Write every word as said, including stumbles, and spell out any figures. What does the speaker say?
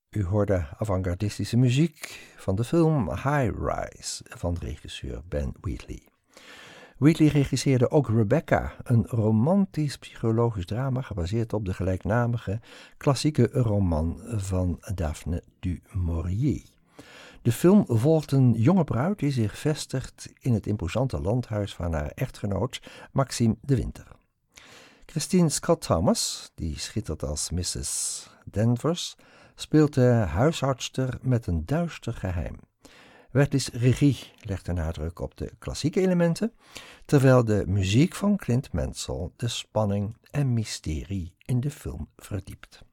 U hoorde avant-gardistische muziek van de film High Rise van regisseur Ben Wheatley. Wheatley regisseerde ook Rebecca, een romantisch psychologisch drama gebaseerd op de gelijknamige klassieke roman van Daphne du Maurier. De film volgt een jonge bruid die zich vestigt in het imposante landhuis van haar echtgenoot Maxime de Winter. Christine Scott Thomas, die schittert als missus Danvers, speelt de huishoudster met een duister geheim. Wheatley's regie legt de nadruk op de klassieke elementen, terwijl de muziek van Clint Mansell de spanning en mysterie in de film verdiept.